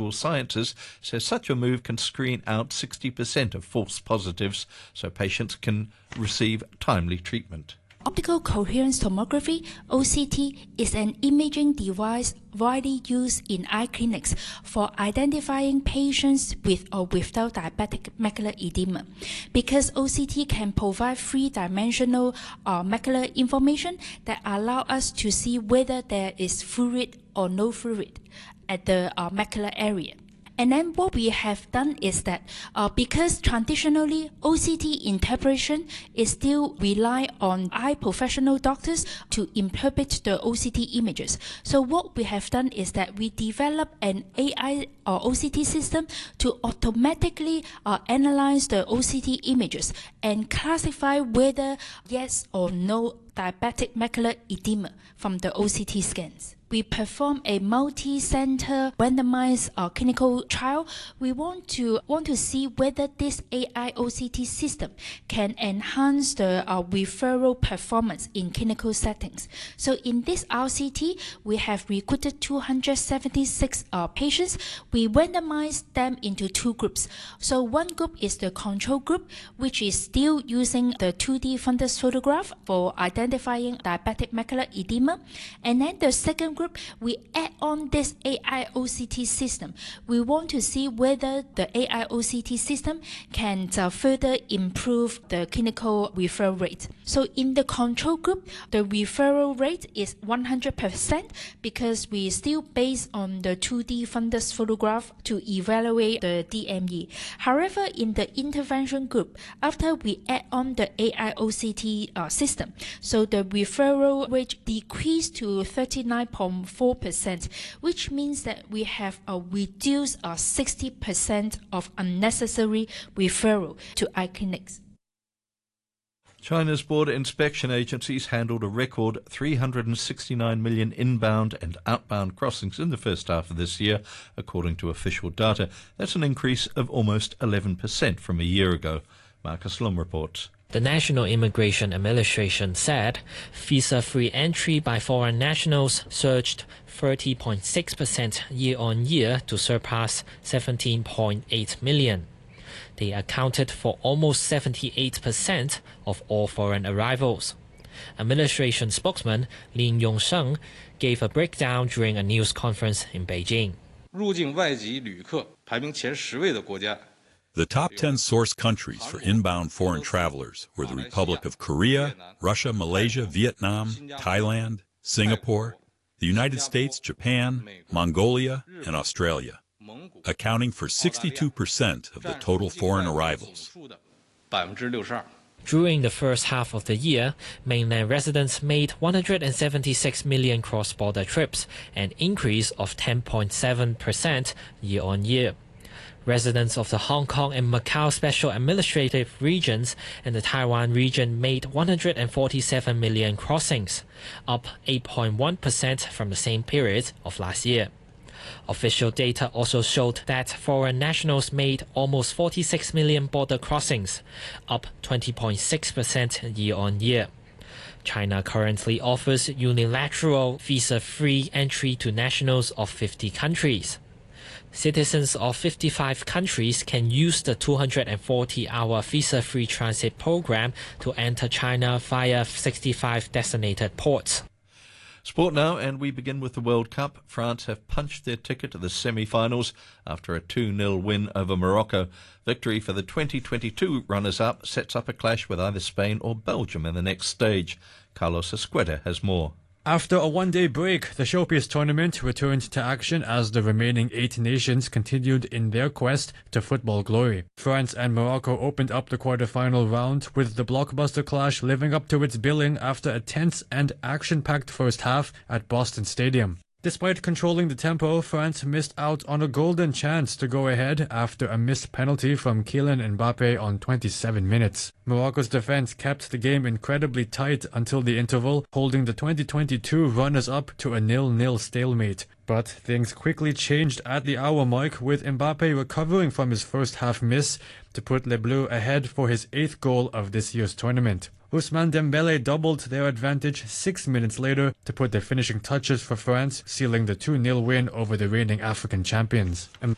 Medical Sciences says such a move can screen out 60% of false positives so patients can receive timely treatment. Optical coherence tomography, OCT, is an imaging device widely used in eye clinics for identifying patients with or without diabetic macular edema. Because OCT can provide three-dimensional macular information that allow us to see whether there is fluid or no fluid at the macular area. And then what we have done is that because traditionally OCT interpretation is still rely on eye professional doctors to interpret the OCT images. So what we have done is that we develop an AI or OCT system to automatically analyze the OCT images and classify whether yes or no diabetic macular edema from the OCT scans. We perform a multi-center randomized clinical trial. We want to see whether this AI OCT system can enhance the referral performance in clinical settings. So in this RCT, we have recruited 276 patients. We randomized them into two groups. So one group is the control group, which is still using the 2D fundus photograph for identifying diabetic macular edema. And then the second group, we add on this AI OCT system. We want to see whether the AI OCT system can further improve the clinical referral rate. So in the control group, the referral rate is 100% because we still based on the 2D fundus photograph to evaluate the DME. However, in the intervention group, after we add on the AI OCT system, so the referral rate decreased to 39.4%, which means that we have reduced 60% of unnecessary referral to eye clinics. China's border inspection agencies handled a record 369 million inbound and outbound crossings in the first half of this year, according to official data. That's an increase of almost 11% from a year ago. Marcus Lum reports. The National Immigration Administration said visa-free entry by foreign nationals surged 30.6% year-on-year to surpass 17.8 million. They accounted for almost 78% of all foreign arrivals. Administration spokesman Lin Yongsheng gave a breakdown during a news conference in Beijing. 入境外籍旅客排名前10位的国家 The top 10 source countries for inbound foreign travelers were the Republic of Korea, Russia, Malaysia, Vietnam, Thailand, Singapore, the United States, Japan, Mongolia, and Australia, accounting for 62% of the total foreign arrivals. During the first half of the year, mainland residents made 176 million cross-border trips, an increase of 10.7% year-on-year. Residents of the Hong Kong and Macau Special Administrative Regions and the Taiwan region made 147 million crossings, up 8.1% from the same period of last year. Official data also showed that foreign nationals made almost 46 million border crossings, up 20.6% year-on-year. China currently offers unilateral visa-free entry to nationals of 50 countries. Citizens of 55 countries can use the 240-hour visa-free transit program to enter China via 65 designated ports. Sport now, and we begin with the World Cup. France have punched their ticket to the semi-finals after a 2-0 win over Morocco. Victory for the 2022 runners-up sets up a clash with either Spain or Belgium in the next stage. Carlos Esqueda has more. After a one-day break, the Showpiece tournament returned to action as the remaining 8 nations continued in their quest to football glory. France and Morocco opened up the quarter-final round with the blockbuster clash living up to its billing after a tense and action-packed first half at Boston Stadium. Despite controlling the tempo, France missed out on a golden chance to go ahead after a missed penalty from Kylian Mbappe on 27 minutes. Morocco's defense kept the game incredibly tight until the interval, holding the 2022 runners-up to a 0-0 stalemate. But things quickly changed at the hour mark, with Mbappe recovering from his first half miss to put Les Bleus ahead for his 8th goal of this year's tournament. Ousmane Dembélé doubled their advantage 6 minutes later to put the finishing touches for France, sealing the 2-0 win over the reigning African champions.